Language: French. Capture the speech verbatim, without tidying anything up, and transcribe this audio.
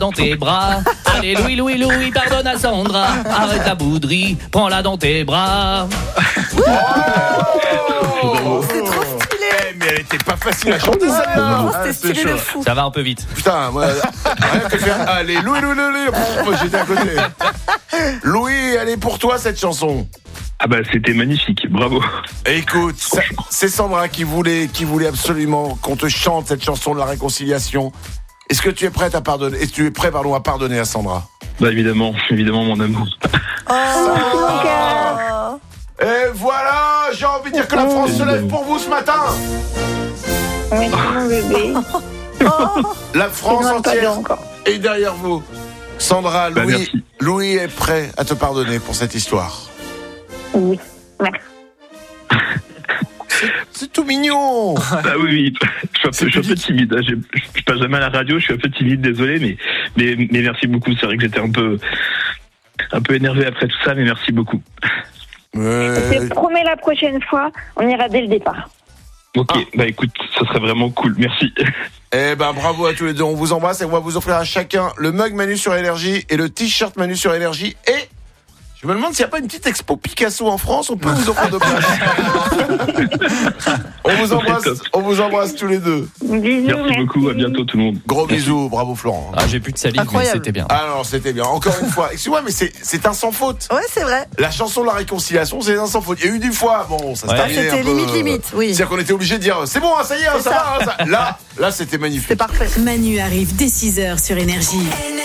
dans tes bras. Allez, Louis, Louis, Louis, pardonne à Sandra. Arrête la bouderie, prends-la dans tes bras. Oh, c'est trop stylé. Eh, mais elle était pas facile à chanter, celle-là. Oh, c'était stylé de fou. Ça va un peu vite. Putain, moi, arrête de faire. Allez, Louis, Louis, Louis. Moi, j'étais à côté. Louis, elle est pour toi, cette chanson. Ah bah c'était magnifique, bravo. Écoute, ça, c'est Sandra qui voulait, qui voulait absolument qu'on te chante cette chanson de la réconciliation. Est-ce que tu es prête à pardonner? Est-ce que tu es prêt, pardon, à pardonner à Sandra? Bah évidemment, évidemment mon amour. Oh, Et voilà, j'ai envie de dire que la France se lève pour vous ce matin. Oui, mon bébé. La France Non, pas entière encore. est derrière vous. Sandra, Bah, Louis, merci. Louis est prêt à te pardonner pour cette histoire. Oui, merci. C'est tout mignon. Ah oui, oui, je suis un peu, je suis un peu timide. hein. Je, je passe jamais à la radio, je suis un peu timide, désolé, mais, mais, mais merci beaucoup. C'est vrai que j'étais un peu, un peu énervé après tout ça, mais merci beaucoup. Euh, Je te promets la prochaine fois, on ira dès le départ. Ok, Ah. bah écoute, ça serait vraiment cool, merci. Eh ben bravo à tous les deux, on vous embrasse et on va vous offrir à chacun le mug Manu sur Énergie et le t-shirt Manu sur Énergie. Et je me demande s'il n'y a pas une petite expo Picasso en France, on peut vous offrir de places. On vous embrasse, on vous embrasse tous les deux. Bisous, Merci, merci. beaucoup, à bientôt tout le monde. Gros bisous, bravo Florent. Ah, j'ai plus de salive, mais Incroyable. c'était bien. Alors c'était bien, encore une fois. Excuse-moi, mais c'est, c'est un sans faute. ouais, c'est vrai. La chanson de la réconciliation, c'est un sans faute. Il y a eu une fois, bon, ça se Ouais. terminait C'était un peu, limite, euh, limite, oui. C'est-à-dire qu'on était obligé de dire, c'est bon, hein, ça y est, hein, C'est ça, ça. va. hein, ça. Là, là, c'était magnifique. C'est parfait. Manu arrive dès six heures sur Énergie.